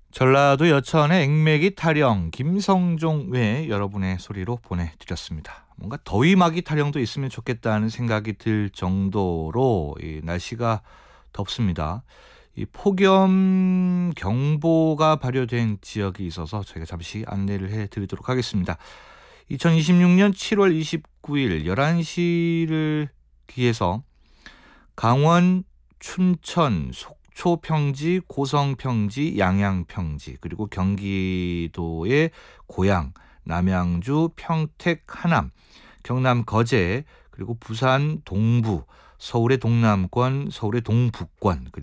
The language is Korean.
전라도 여천의 액매기 타령 김성종 외 여러분의 소리로 보내드렸습니다. 뭔가 더위막이 타령도 있으면 좋겠다는 생각이 들 정도로 이 날씨가 덥습니다. 이 폭염 경보가 발효된 지역이 있어서 저희가 잠시 안내를 해드리도록 하겠습니다. 2026년 7월 29일 11시를 기해서 강원, 춘천, 속초 평지, 고성 평지, 양양 평지, 그리고 경기도의 고양, 남양주, 평택, 하남, 경남 거제, 그리고 부산 동부, 서울의 동남권, 서울의 동북권,